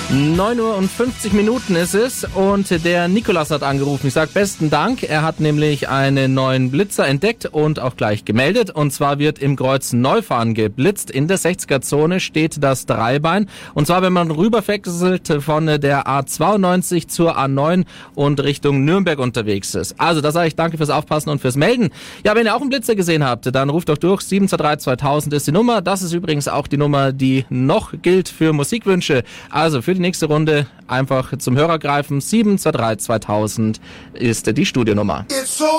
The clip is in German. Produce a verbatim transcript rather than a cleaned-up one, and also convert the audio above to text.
neun Uhr und fünfzig Minuten ist es und der Nikolas hat angerufen. Ich sag besten Dank. Er hat nämlich einen neuen Blitzer entdeckt und auch gleich gemeldet. Und zwar wird im Kreuz Neufahren geblitzt. In der sechziger-Zone steht das Dreibein. Und zwar, wenn man rüberwechselt von der A zweiundneunzig zur A neun und Richtung Nürnberg unterwegs ist. Also, da sage ich danke fürs Aufpassen und fürs Melden. Ja, wenn ihr auch einen Blitzer gesehen habt, dann ruft doch durch. sieben zwei drei zweitausend ist die Nummer. Das ist übrigens auch die Nummer, die noch gilt für Musikwünsche. Also, für die nächste Runde einfach zum Hörer greifen. sieben zwei drei zweitausend ist die Studionummer. It's so